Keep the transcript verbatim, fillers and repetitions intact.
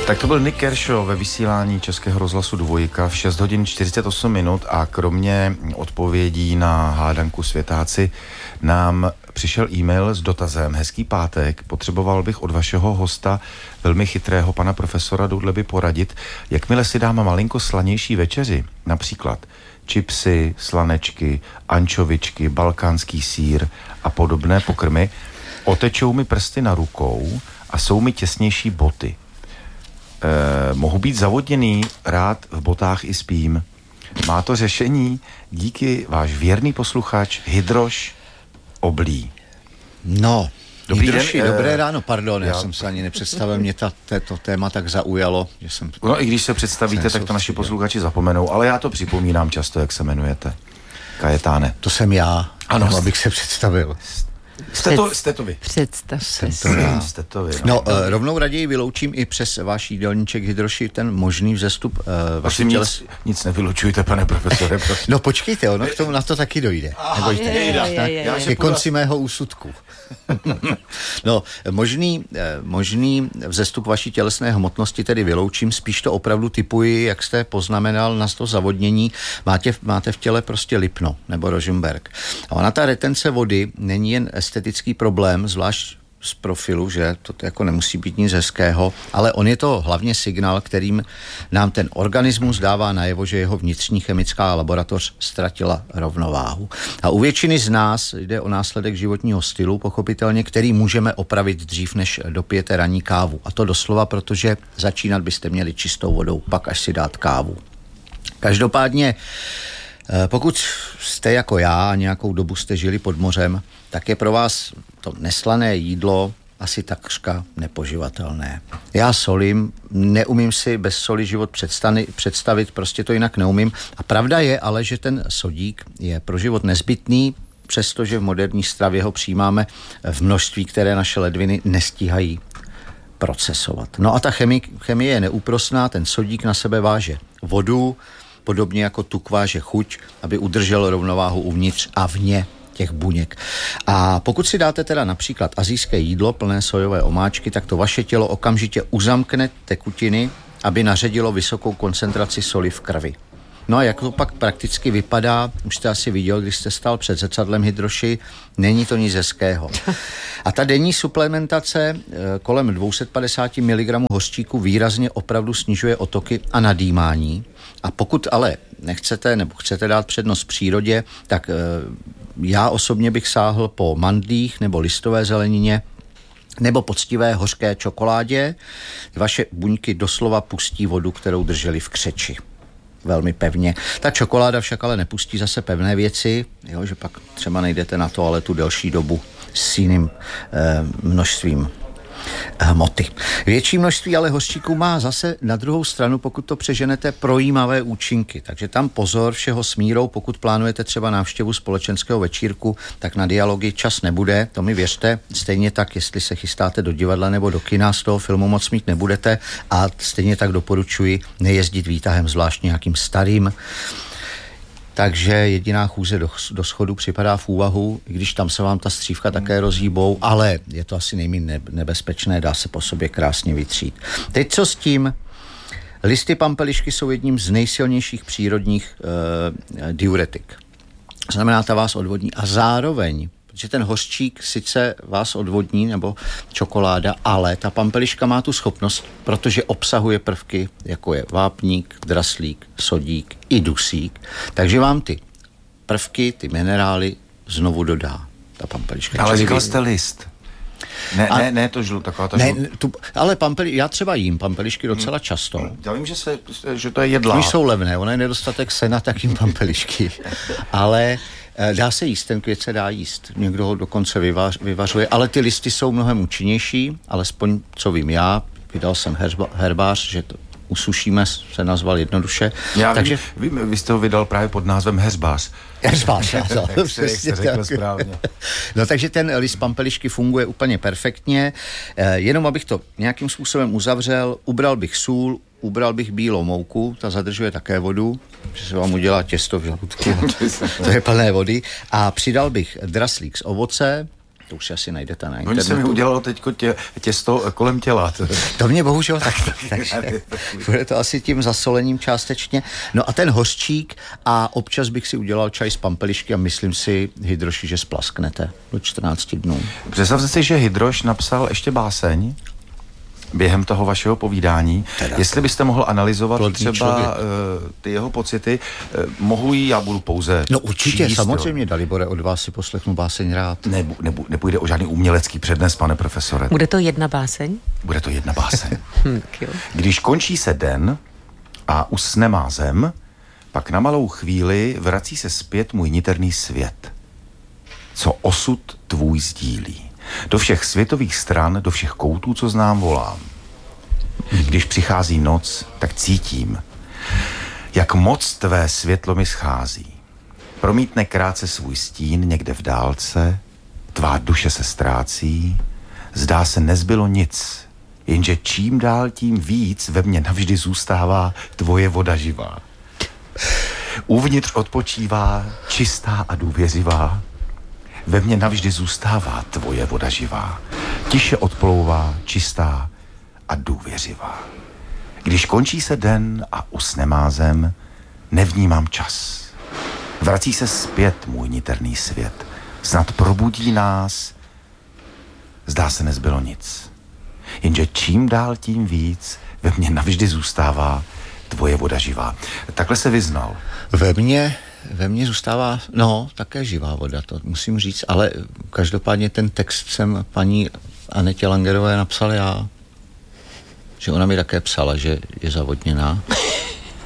Tak to byl Nick Kershaw ve vysílání Českého rozhlasu Dvojka v šest hodin čtyřicet osm minut a kromě odpovědí na hádanku Světáci nám přišel e-mail s dotazem. Hezký pátek, potřeboval bych od vašeho hosta, velmi chytrého pana profesora Doudleby poradit, jakmile si dám malinko slanější večeři, například čipsy, slanečky, ančovičky, balkánský sýr a podobné pokrmy, otečou mi prsty na rukou a jsou mi těsnější boty. Eh, mohu být zavodněný, rád v botách i spím. Má to řešení? Díky, váš věrný posluchač Hydroš Oblí. No, Dobrý Hydroši, den, dobré eh, ráno, pardon, já, já jsem se ani nepředstavil, mě ta, to téma tak zaujalo, že jsem... No i když se představíte, tak to naši posluchači zapomenou, ale já to připomínám často, jak se jmenujete. Kajetáne. To jsem já, ano, nebo abych se představil. Jste to, jste to vy. Představte Jsem to já. Jste to vy. No, uh, rovnou raději vyloučím i přes váš jídelníček Hydroši ten možný vzestup uh, vaší těles... nic, nic nevylučujte, pane profesore, prosím. No počkejte, ono k tomu na to taky dojde. Nebojte. je, je, je, je, je. Ke konci mého úsudku. No, možný, možný vzestup vaší tělesné hmotnosti tedy vyloučím, spíš to opravdu typuji, jak jste poznamenal na to zavodnění, máte, máte v těle prostě Lipno nebo Rožmberk. A ona ta retence vody není jen estetický problém, zvlášť z profilu, že to jako nemusí být nic hezkého, ale on je to hlavně signál, kterým nám ten organismus dává najevo, že jeho vnitřní chemická laboratoř ztratila rovnováhu. A u většiny z nás jde o následek životního stylu, pochopitelně, který můžeme opravit dřív, než dopijete ranní kávu. A to doslova, protože začínat byste měli čistou vodou, pak až si dát kávu. Každopádně, pokud jste jako já a nějakou dobu jste žili pod mořem, tak je pro vás to neslané jídlo asi takřka nepoživatelné. Já solím, neumím si bez soli život představit, prostě to jinak neumím. A pravda je ale, že ten sodík je pro život nezbytný, přestože v moderní stravě ho přijímáme v množství, které naše ledviny nestíhají procesovat. No a ta chemie, chemie je neúprosná, ten sodík na sebe váže vodu, podobně jako tuk váže chuť, aby udržel rovnováhu uvnitř a vně těch buněk. A pokud si dáte teda například asijské jídlo plné sojové omáčky, tak to vaše tělo okamžitě uzamkne tekutiny, aby naředilo vysokou koncentraci soli v krvi. No a jak to pak prakticky vypadá, už jste asi viděl, když jste stál před zrcadlem Hydroši, není to nic hezkého. A ta denní suplementace kolem dvě stě padesát miligramů hořčíku výrazně opravdu snižuje otoky a nadýmání. A pokud ale nechcete nebo chcete dát přednost přírodě, tak já osobně bych sáhl po mandlích nebo listové zelenině nebo poctivé hořké čokoládě. Vaše buňky doslova pustí vodu, kterou drželi v křeči. Velmi pevně. Ta čokoláda však ale nepustí zase pevné věci, jo, že pak třeba nejdete na toaletu delší dobu s jiným eh, množstvím hmoty. Větší množství ale hořčíku má zase na druhou stranu, pokud to přeženete, projímavé účinky. Takže tam pozor, všeho s mírou, pokud plánujete třeba návštěvu společenského večírku, tak na dialogy čas nebude, to mi věřte. Stejně tak, jestli se chystáte do divadla nebo do kina, z toho filmu moc mít nebudete a stejně tak doporučuji nejezdit výtahem, zvlášť nějakým starým. Takže jediná chůze do, do schodu připadá v úvahu, i když tam se vám ta střívka také rozhýbou, ale je to asi nejméně nebezpečné, dá se po sobě krásně vytřít. Teď co s tím? Listy pampelišky jsou jedním z nejsilnějších přírodních e, diuretik. Znamená, ta vás odvodní a zároveň, protože ten hořčík sice vás odvodní, nebo čokoláda, ale ta pampeliška má tu schopnost, protože obsahuje prvky, jako je vápník, draslík, sodík i dusík, takže vám ty prvky, ty minerály znovu dodá ta pampeliška. Ale říkal jste list. Ne, a, ne, ne to žlu, taková ta ne, žlu. Tu, ale pampeli, já třeba jím pampelišky docela často. Já vím, že, se, že to je jedlá. Když jsou levné, ono je nedostatek sena, tak jim pampelišky. Ale dá se jíst, ten květ se dá jíst. Někdo ho dokonce vyvař, vyvařuje, ale ty listy jsou mnohem účinnější, alespoň co vím já, vydal jsem herba, herbář, že to usušíme, se nazval jednoduše. Já takže vím, vy, vy jste ho vydal právě pod názvem Heřbář. Heřbář, já to. Jak jste řekl správně. No takže ten list pampelišky funguje úplně perfektně, e, jenom abych to nějakým způsobem uzavřel, ubral bych sůl, ubral bych bílou mouku, ta zadržuje také vodu, že se vám udělá těsto v žaludku, to je plné vody, a přidal bych draslík z ovoce, to už si asi najdete na internetu. Oni se mi udělalo teďko tě, těsto kolem těla. To mě bohužel tak, takže bude to asi tím zasolením částečně. No a ten hořčík a občas bych si udělal čaj z pampelišky a myslím si, Hydroši, že splasknete do čtrnácti dnů. Představte si, že Hydroš napsal ještě báseň během toho vašeho povídání. Teda. Jestli byste mohl analyzovat Plodný třeba uh, ty jeho pocity, uh, mohu jí, já budu pouze No určitě, číst, samozřejmě, Dalibore, od vás si poslechnu báseň rád. Nebu, nebu, nepůjde o žádný umělecký přednes, pane profesore. Bude to jedna báseň? Bude to jedna báseň. Když končí se den a usne má zem, pak na malou chvíli vrací se zpět můj niterný svět. Co osud tvůj sdílí. Do všech světových stran, do všech koutů, co znám, volám. Když přichází noc, tak cítím, jak moc tvé světlo mi schází. Promítne krátce svůj stín někde v dálce, tvá duše se ztrácí, zdá se nezbylo nic, jenže čím dál tím víc ve mně navždy zůstává tvoje voda živá. Uvnitř odpočívá, čistá a důvěřivá, ve mně navždy zůstává tvoje voda živá. Tiše odplouvá, čistá a důvěřivá. Když končí se den a usne má zem, nevnímám čas. Vrací se zpět můj niterný svět. Snad probudí nás, zdá se nezbylo nic. Jenže čím dál tím víc ve mně navždy zůstává tvoje voda živá. Takhle se vyznal. Ve mně Ve mně zůstává, no, také živá voda, to musím říct, ale každopádně ten text jsem paní Anetě Langerové napsal já, že ona mi také psala, že je zavodněná.